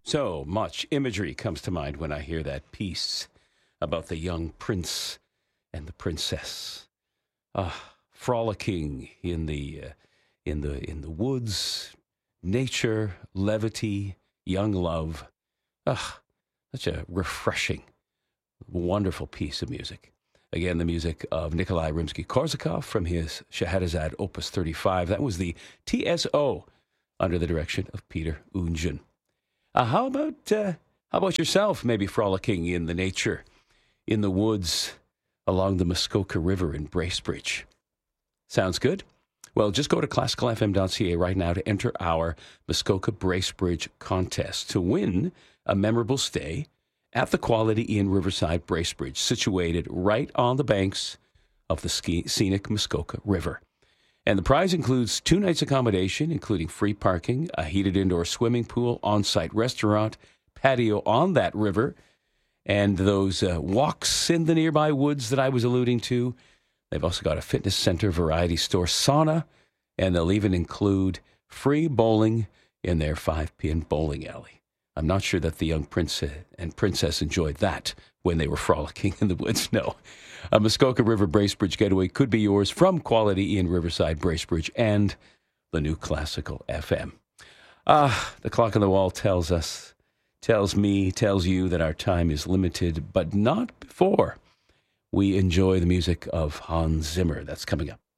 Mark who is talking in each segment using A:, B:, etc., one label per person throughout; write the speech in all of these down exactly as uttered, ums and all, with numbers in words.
A: So much imagery comes to mind when I hear that piece about the young prince and the princess, ah, frolicking in the uh, in the in the woods, nature, levity, young love. Ah, such a refreshing, wonderful piece of music. Again, the music of Nikolai Rimsky-Korsakov from his Scheherazade Opus thirty-five. That was the T S O under the direction of Peter Oundjian. Uh, how about uh, how about yourself? Maybe frolicking in the nature, in the woods, along the Muskoka River in Bracebridge. Sounds good? Well, just go to classical f m dot c a right now to enter our Muskoka Bracebridge contest to win a memorable stay at the Quality Inn Riverside Bracebridge, situated right on the banks of the ski- scenic Muskoka River. And the prize includes two nights accommodation, including free parking, a heated indoor swimming pool, on-site restaurant, patio on that river, and those uh, walks in the nearby woods that I was alluding to. They've also got a fitness center, variety store, sauna, and they'll even include free bowling in their five-pin bowling alley. I'm not sure that the young prince and princess enjoyed that when they were frolicking in the woods. No. A Muskoka River Bracebridge getaway could be yours from Quality Inn Riverside Bracebridge and the new Classical F M. Ah, the clock on the wall tells us, tells me, tells you that our time is limited, but not before we enjoy the music of Hans Zimmer. That's coming up.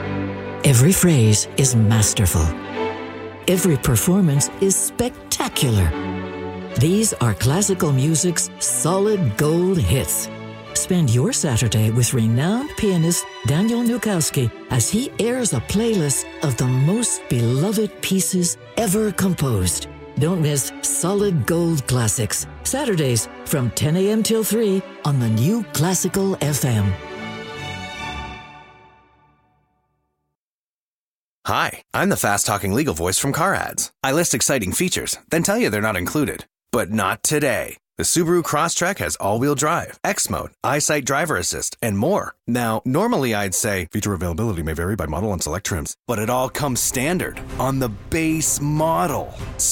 B: Every phrase is masterful. Every performance is spectacular. These are classical music's solid gold hits. Spend your Saturday with renowned pianist Daniel Nukowski as he airs a playlist of the most beloved pieces ever composed. Don't miss Solid Gold Classics, Saturdays from ten a.m. till three on the new Classical F M.
C: Hi, I'm the fast-talking legal voice from Car Ads. I list exciting features, then tell you they're not included. But not today. The Subaru Crosstrek has all-wheel drive, X-Mode, EyeSight Driver Assist, and more. Now, normally I'd say feature availability may vary by model and select trims, but it all comes standard on the base model.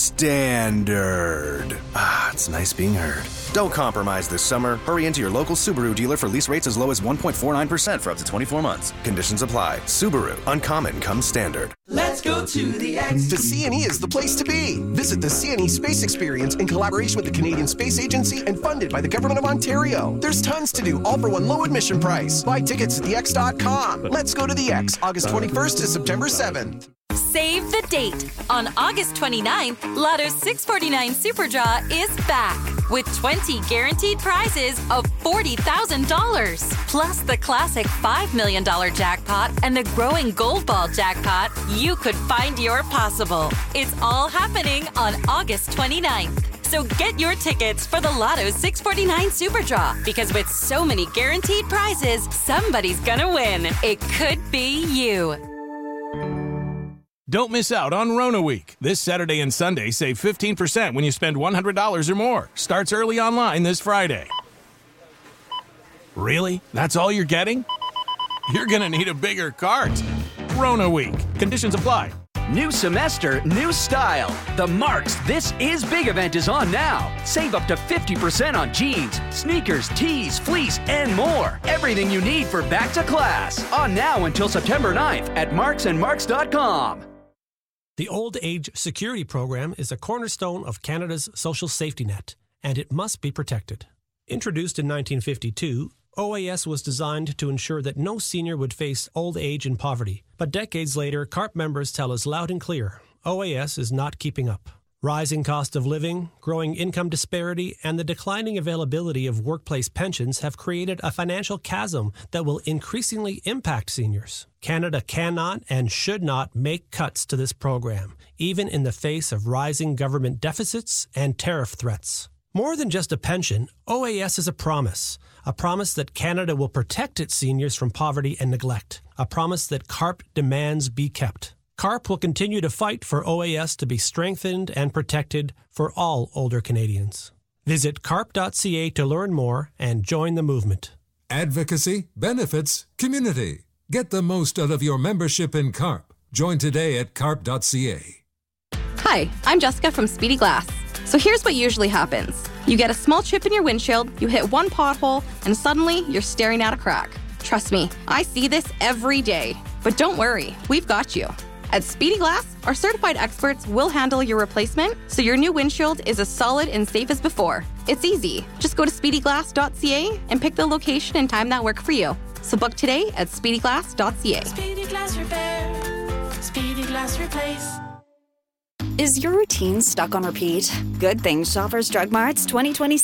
C: Standard. Ah, it's nice being heard. Don't compromise this summer. Hurry into your local Subaru dealer for lease rates as low as one point four nine percent for up to twenty-four months. Conditions apply. Subaru. Uncommon comes standard.
D: Let's go to the X.
E: The C N E is the place to be. Visit the C N E Space Experience in collaboration with the Canadian Space Agency and funded by the Government of Ontario. There's tons to do, all for one low admission price. Buy tickets at the x dot com. Let's go to the X, August twenty-first to September seventh.
F: Save the date. On August twenty-ninth, Lotto's six forty-nine Super Draw is back with twenty guaranteed prizes of forty thousand dollars. Plus the classic five million dollars jackpot and the growing Gold Ball jackpot. You could find your possible. It's all happening on August twenty-ninth. So get your tickets for the Lotto six forty-nine Super Draw, because with so many guaranteed prizes, somebody's gonna win. It could be you.
G: Don't miss out on Rona Week. This Saturday and Sunday, save fifteen percent when you spend one hundred dollars or more. Starts early online this Friday. Really? That's all you're getting? You're going to need a bigger cart. Rona Week. Conditions apply.
H: New semester, new style. The Marks This Is Big event is on now. Save up to fifty percent on jeans, sneakers, tees, fleece, and more. Everything you need for back to class. On now until September ninth at marks and marks dot com.
I: The Old Age Security Program is a cornerstone of Canada's social safety net, and it must be protected. Introduced in nineteen fifty-two, O A S was designed to ensure that no senior would face old age and poverty. But decades later, CARP members tell us loud and clear, O A S is not keeping up. Rising cost of living, growing income disparity, and the declining availability of workplace pensions have created a financial chasm that will increasingly impact seniors. Canada cannot and should not make cuts to this program, even in the face of rising government deficits and tariff threats. More than just a pension, O A S is a promise. A promise that Canada will protect its seniors from poverty and neglect. A promise that CARP demands be kept. CARP will continue to fight for O A S to be strengthened and protected for all older Canadians. Visit carp dot c a to learn more and join the movement.
J: Advocacy, benefits, community. Get the most out of your membership in CARP. Join today at carp dot c a.
K: Hi, I'm Jessica from Speedy Glass. So here's what usually happens. You get a small chip in your windshield, you hit one pothole, and suddenly you're staring at a crack. Trust me, I see this every day. But don't worry, we've got you. At Speedy Glass, our certified experts will handle your replacement so your new windshield is as solid and safe as before. It's easy. Just go to speedy glass dot c a and pick the location and time that work for you. So book today at speedy glass dot c a.
L: Speedy Glass Repair. Speedy Glass Replace.
M: Is your routine stuck on repeat? Good Things Shoppers Drug Mart's twenty twenty